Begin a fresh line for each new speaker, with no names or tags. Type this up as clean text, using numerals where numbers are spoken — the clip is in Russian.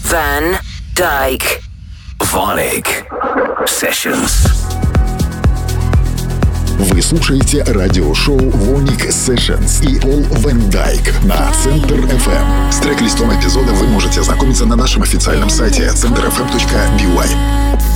Van Dyke.
VONYC Sessions.
Вы слушаете радиошоу VONYC Sessions и Пол Ван Дайк на Центр FM. С трек-листом эпизода вы можете ознакомиться на нашем официальном сайте centerfm.by.